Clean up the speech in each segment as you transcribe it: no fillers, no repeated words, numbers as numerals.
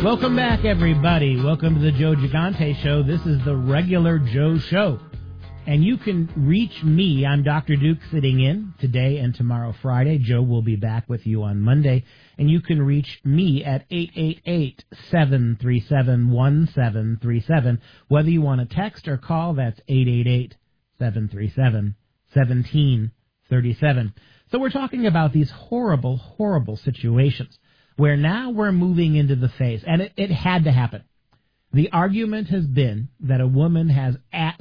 Welcome back, everybody. Welcome to the Joe Gigante Show. This is the regular Joe Show. And you can reach me. I'm Dr. Duke sitting in today and tomorrow, Friday. Joe will be back with you on Monday. And you can reach me at 888-737-1737. Whether you want to text or call, that's 888-737-1737. So we're talking about these horrible, horrible situations where now we're moving into the phase, and it had to happen. The argument has been that a woman has a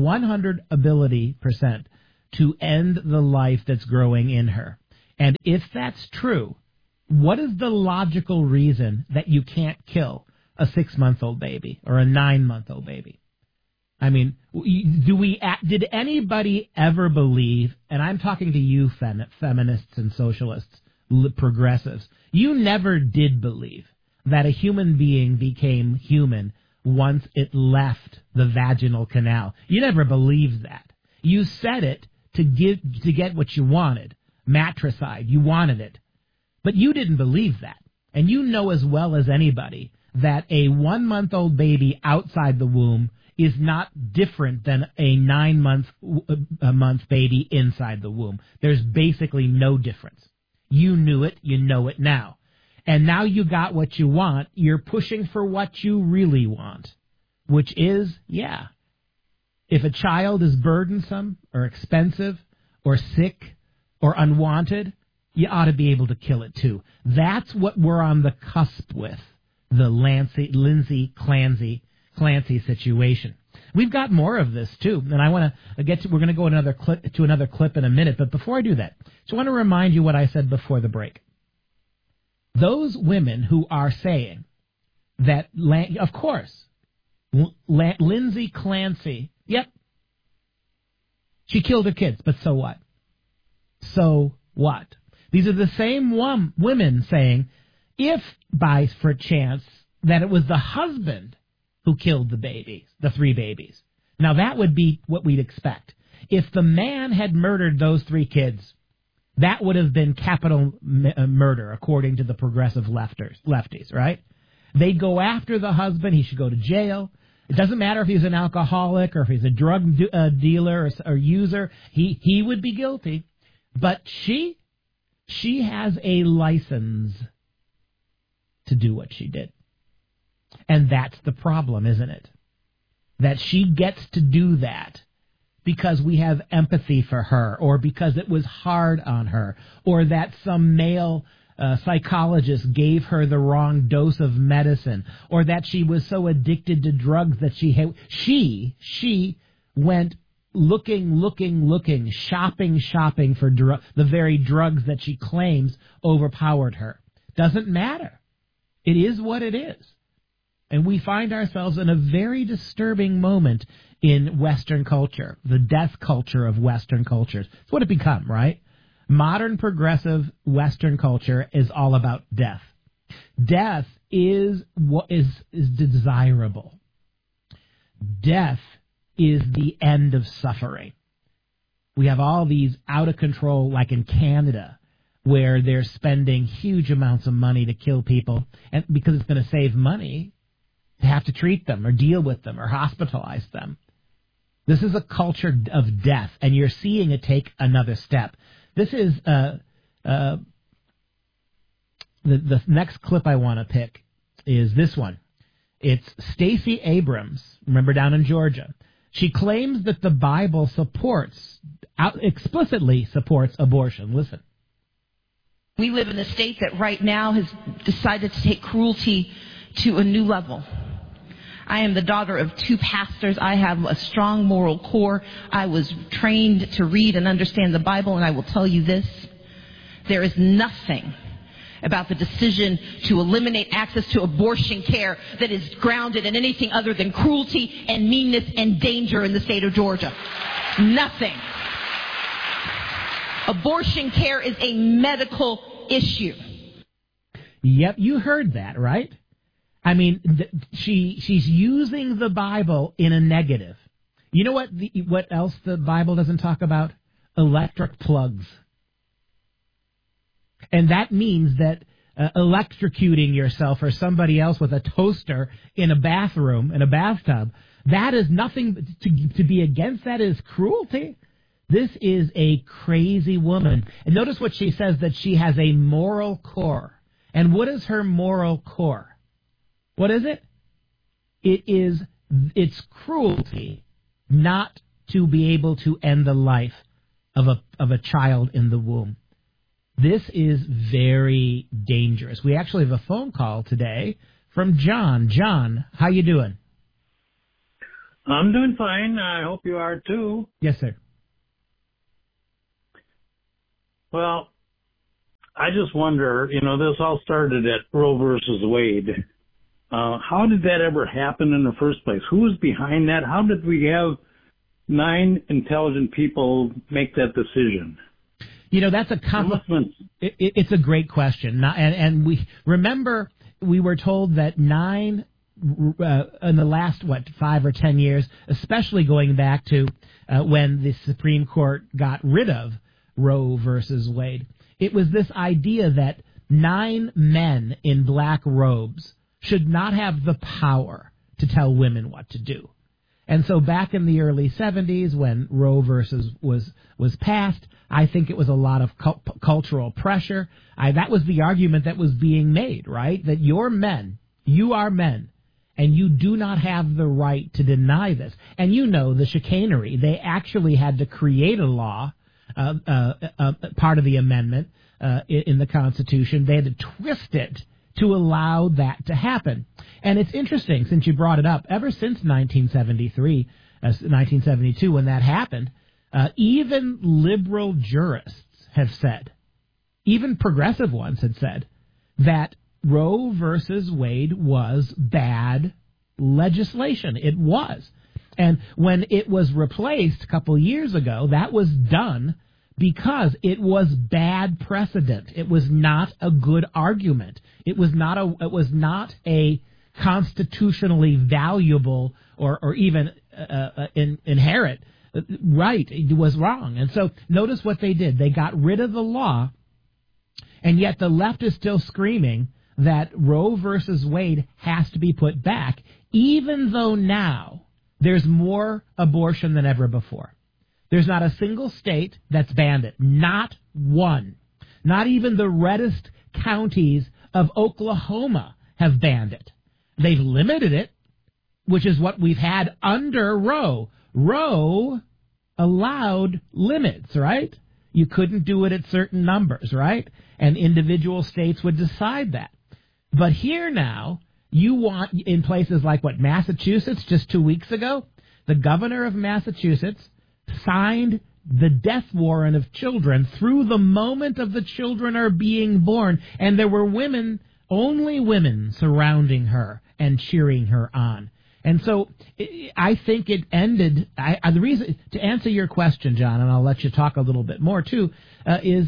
100% to end the life that's growing in her. And if that's true, what is the logical reason that you can't kill a 6-month-old baby or a 9-month-old baby? I mean, did anybody ever believe, and I'm talking to you feminists and socialists, progressives, you never did believe that a human being became human once it left the vaginal canal. You never believed that. You said it to get what you wanted, matricide. You wanted it. But you didn't believe that. And you know as well as anybody that a 1-month-old baby outside the womb is not different than a 9-month baby inside the womb. There's basically no difference. You knew it. You know it now. And now you got what you want. You're pushing for what you really want, which is, if a child is burdensome or expensive or sick or unwanted, you ought to be able to kill it too. That's what we're on the cusp with, the Lindsay Clancy situation. We've got more of this too, and I want to we're going to go another clip in a minute. But before I do that, I want to remind you what I said before the break. Those women who are saying that, of course, Lindsay Clancy, she killed her kids, but so what? So what? These are the same women saying, if by chance that it was the husband who killed the 3 babies. Now that would be what we'd expect. If the man had murdered those 3 kids, that would have been capital murder, according to the progressive lefties, right? They'd go after the husband. He should go to jail. It doesn't matter if he's an alcoholic or if he's a drug dealer or user. He would be guilty. But she has a license to do what she did. And that's the problem, isn't it? That she gets to do that because we have empathy for her, or because it was hard on her, or that some male psychologist gave her the wrong dose of medicine, or that she was so addicted to drugs that she went looking, shopping for the very drugs that she claims overpowered her. Doesn't matter. It is what it is. And we find ourselves in a very disturbing moment in Western culture, the death culture of Western cultures. It's what it become, right? Modern progressive Western culture is all about death. Death is what is desirable. Death is the end of suffering. We have all these out of control, like in Canada, where they're spending huge amounts of money to kill people, and because it's going to save money to have to treat them or deal with them or hospitalize them. This is a culture of death, and you're seeing it take another step. This is the next clip I want to pick is this one. It's Stacey Abrams, remember, down in Georgia. She claims that the Bible explicitly supports abortion. Listen. We live in a state that right now has decided to take cruelty to a new level. I am the daughter of 2 pastors. I have a strong moral core. I was trained to read and understand the Bible, and I will tell you this. There is nothing about the decision to eliminate access to abortion care that is grounded in anything other than cruelty and meanness and danger in the state of Georgia. Nothing. Abortion care is a medical issue. Yep, you heard that, right? I mean, she's using the Bible in a negative. You know what else the Bible doesn't talk about? Electric plugs. And that means that electrocuting yourself or somebody else with a toaster in a bathroom, in a bathtub. That is nothing to be against. That is cruelty. This is a crazy woman. And notice what she says, that she has a moral core. And what is her moral core? What is it? It's cruelty not to be able to end the life of a child in the womb. This is very dangerous. We actually have a phone call today from John. John, how you doing? I'm doing fine. I hope you are too. Yes, sir. Well, I just wonder, this all started at Roe versus Wade. How did that ever happen in the first place? Who was behind that? How did we have 9 intelligent people make that decision? That's it's a great question. And we remember we were told that 9 in the last, 5 or 10 years, especially going back to when the Supreme Court got rid of Roe versus Wade. It was this idea that 9 men in black robes should not have the power to tell women what to do. And so back in the early 70s when Roe versus was passed, I think it was a lot of cultural pressure. That was the argument that was being made, right? That you are men, and you do not have the right to deny this. And the chicanery. They actually had to create a law, part of the amendment in the Constitution. They had to twist it to allow that to happen. And it's interesting, since you brought it up, ever since 1972, when that happened, even liberal jurists have said, even progressive ones had said, that Roe versus Wade was bad legislation. It was. And when it was replaced a couple years ago, that was done because it was bad precedent. It was not a good argument. It was not a constitutionally valuable or even inherent right. It was wrong. And so notice what they did. They got rid of the law, and yet the left is still screaming that Roe versus Wade has to be put back, even though now there's more abortion than ever before. There's not a single state that's banned it. Not one. Not even the reddest counties of Oklahoma have banned it. They've limited it, which is what we've had under Roe. Roe allowed limits, right? You couldn't do it at certain numbers, right? And individual states would decide that. But here now, you want, in places like Massachusetts, just 2 weeks ago, the governor of Massachusetts signed the death warrant of children through the moment of the children are being born, and there were only women surrounding her and cheering her on. And so I think it ended. The reason, to answer your question, John, and I'll let you talk a little bit more too, is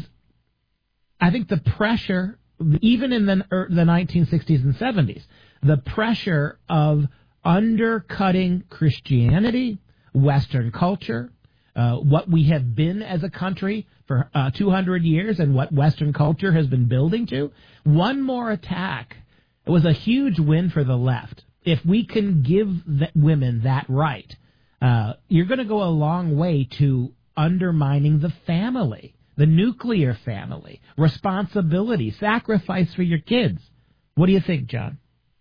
I think the pressure, even in the 1960s and 70s, the pressure of undercutting Christianity, Western culture, what we have been as a country for 200 years and what Western culture has been building to. One more attack. It was a huge win for the left. If we can give women that right, you're going to go a long way to undermining the family, the nuclear family, responsibility, sacrifice for your kids. What do you think, John?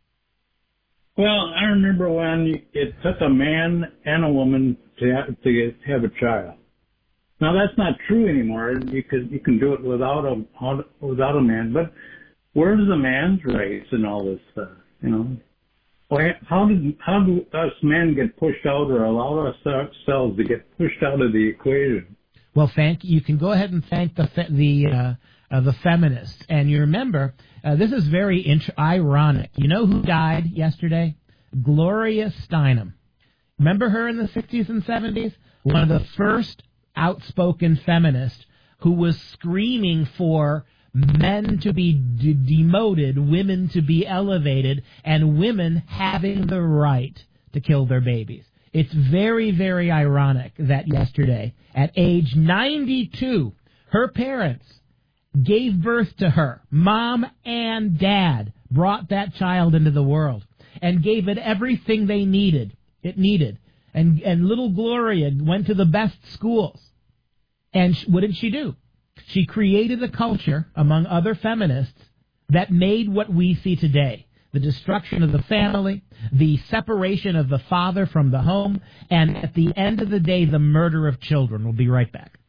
Well, I remember when it took a man and a woman to have a child. Now that's not true anymore. You can do it without a man. But where's the man's rights and all this stuff? How do us men get pushed out, or allow ourselves to get pushed out of the equation? Well, you can go ahead and thank the feminists. And you remember, this is very ironic. You know who died yesterday? Gloria Steinem. Remember her in the 60s and 70s? One of the first outspoken feminists who was screaming for men to be demoted, women to be elevated, and women having the right to kill their babies. It's very, very ironic that yesterday, at age 92, her parents gave birth to her. Mom and dad brought that child into the world and gave it everything it needed. And little Gloria went to the best schools. And what did she do? She created a culture among other feminists that made what we see today. The destruction of the family, the separation of the father from the home, and at the end of the day, the murder of children. We'll be right back.